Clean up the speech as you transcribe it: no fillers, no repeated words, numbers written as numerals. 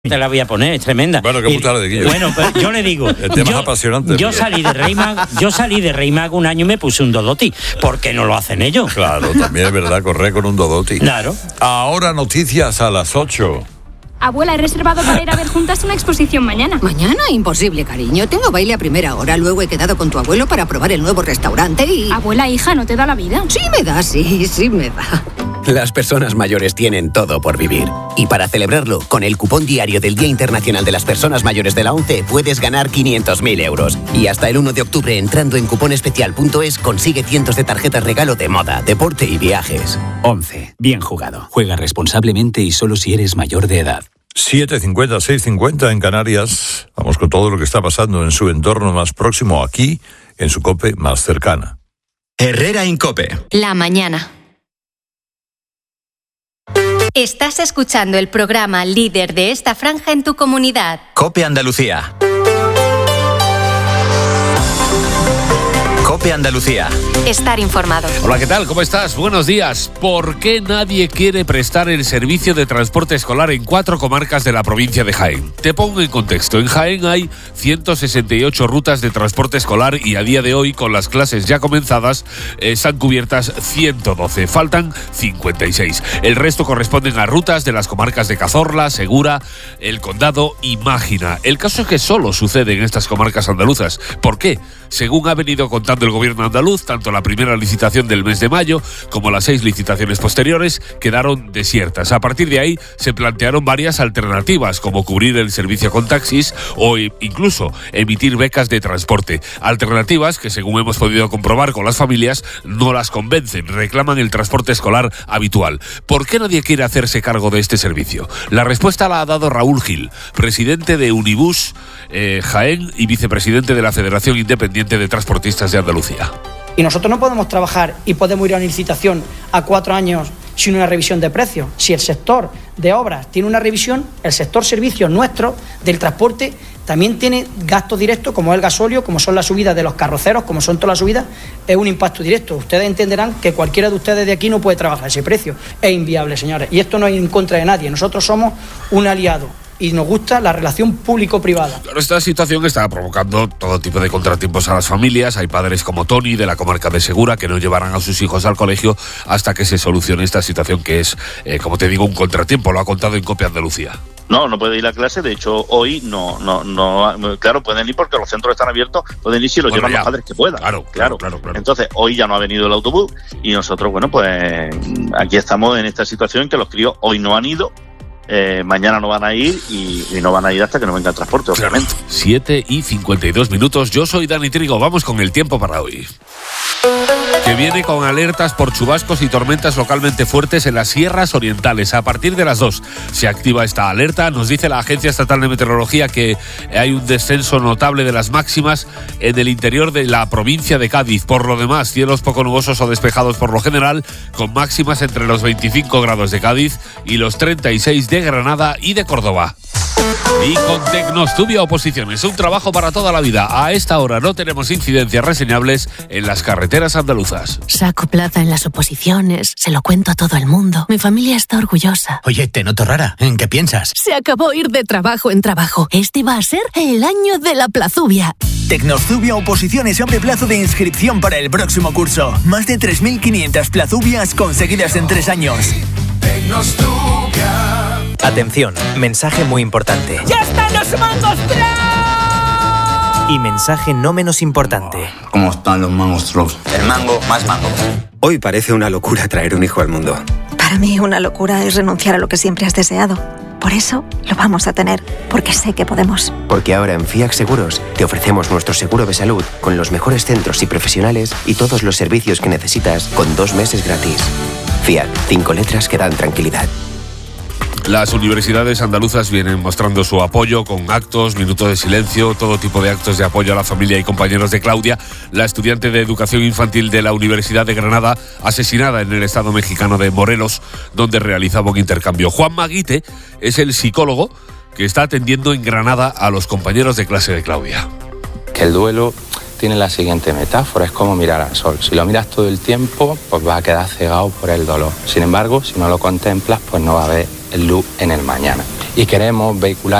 Te la voy a poner, es tremenda. Bueno, qué putada de Guillo. Bueno, pero yo le digo... El tema es apasionante. Yo salí de Rey Mago un año y me puse un Dodoti. ¿Por qué no lo hacen ellos? Claro, también es verdad, correr con un Dodoti. Claro. Ahora noticias a las 8. Abuela, he reservado para ir a ver juntas una exposición mañana. ¿Mañana? Imposible, cariño. Tengo baile a primera hora. Luego he quedado con tu abuelo para probar el nuevo restaurante y... Abuela, hija, ¿no te da la vida? Sí me da, sí me da. Las personas mayores tienen todo por vivir. Y para celebrarlo, con el cupón diario del Día Internacional de las Personas Mayores de la ONCE, puedes ganar 500.000 euros. Y hasta el 1 de octubre, entrando en cuponespecial.es, consigue cientos de tarjetas regalo de moda, deporte y viajes. ONCE. Bien jugado. Juega responsablemente y solo si eres mayor de edad. 7:50, 6:50 en Canarias. Vamos con todo lo que está pasando en su entorno más próximo, aquí, en su COPE más cercana. Herrera en COPE. La mañana. Estás escuchando el programa líder de esta franja en tu comunidad. COPE Andalucía. COPE Andalucía. Estar informado. Hola, ¿qué tal? ¿Cómo estás? Buenos días. ¿Por qué nadie quiere prestar el servicio de transporte escolar en 4 comarcas de la provincia de Jaén? Te pongo en contexto. En Jaén hay 168 rutas de transporte escolar y a día de hoy, con las clases ya comenzadas, están cubiertas 112. Faltan 56. El resto corresponden a rutas de las comarcas de Cazorla, Segura, El Condado y Mágina. El caso es que solo sucede en estas comarcas andaluzas. ¿Por qué? Según ha venido contando el gobierno andaluz, tanto la primera licitación del mes de mayo como las 6 licitaciones posteriores quedaron desiertas. A partir de ahí se plantearon varias alternativas, como cubrir el servicio con taxis o incluso emitir becas de transporte. Alternativas que, según hemos podido comprobar con las familias, no las convencen, reclaman el transporte escolar habitual. ¿Por qué nadie quiere hacerse cargo de este servicio? La respuesta la ha dado Raúl Gil, presidente de Unibus Jaén y vicepresidente de la Federación Independiente de Transportistas de Andalucía. Y nosotros no podemos trabajar y podemos ir a una licitación a 4 años sin una revisión de precios. Si el sector de obras tiene una revisión, el sector servicios nuestro del transporte también tiene gastos directos, como es el gasóleo, como son las subidas de los carroceros, como son todas las subidas, es un impacto directo. Ustedes entenderán que cualquiera de ustedes de aquí no puede trabajar ese precio. Es inviable, señores. Y esto no es en contra de nadie. Nosotros somos un aliado. Y nos gusta la relación público-privada. Esta situación está provocando todo tipo de contratiempos a las familias. Hay padres como Tony, de la comarca de Segura, que no llevarán a sus hijos al colegio hasta que se solucione esta situación, que es, como te digo, un contratiempo. Lo ha contado en COPE Andalucía. No puede ir a clase. De hecho, hoy no. Claro, pueden ir porque los centros están abiertos. Pueden ir si los llevan los padres que puedan. Claro. Entonces, hoy ya no ha venido el autobús y nosotros, pues aquí estamos en esta situación en que los críos hoy no han ido. Mañana no van a ir y no van a ir hasta que no venga el transporte, obviamente. 7:52. Yo soy Dani Trigo. Vamos con el tiempo para hoy, que viene con alertas por chubascos y tormentas localmente fuertes en las sierras orientales. A partir de las 2 se activa esta alerta. Nos dice la Agencia Estatal de Meteorología que hay un descenso notable de las máximas en el interior de la provincia de Cádiz. Por lo demás, cielos poco nubosos o despejados por lo general, con máximas entre los 25 grados de Cádiz y los 36 de Granada y de Córdoba. Y con Tecnostudio Oposiciones, un trabajo para toda la vida. A esta hora no tenemos incidencias reseñables en las carreteras andaluzas. Saco plaza en las oposiciones, se lo cuento a todo el mundo. Mi familia está orgullosa. Oye, te noto rara. ¿En qué piensas? Se acabó ir de trabajo en trabajo. Este va a ser el año de la plazubia. Tecnostudio Oposiciones abre plazo de inscripción para el próximo curso. Más de 3.500 plazubias conseguidas en 3 años. Atención, mensaje muy importante. ¡Ya están los mangos Troll! Y mensaje no menos importante. ¿Cómo están los mangos Troll? El mango más mango. Hoy parece una locura traer un hijo al mundo. Para mí una locura es renunciar a lo que siempre has deseado. Por eso lo vamos a tener, porque sé que podemos. Porque ahora en FIAC Seguros te ofrecemos nuestro seguro de salud con los mejores centros y profesionales y todos los servicios que necesitas con 2 meses gratis. FIAC, 5 letras que dan tranquilidad. Las universidades andaluzas vienen mostrando su apoyo con actos, minutos de silencio, todo tipo de actos de apoyo a la familia y compañeros de Claudia, la estudiante de educación infantil de la Universidad de Granada, asesinada en el estado mexicano de Morelos, donde realizaba un intercambio. Juan Maguite es el psicólogo que está atendiendo en Granada a los compañeros de clase de Claudia. Que el duelo tiene la siguiente metáfora, es como mirar al sol. Si lo miras todo el tiempo, pues vas a quedar cegado por el dolor. Sin embargo, si no lo contemplas, pues no va a haber el look en el mañana. Y queremos vehicular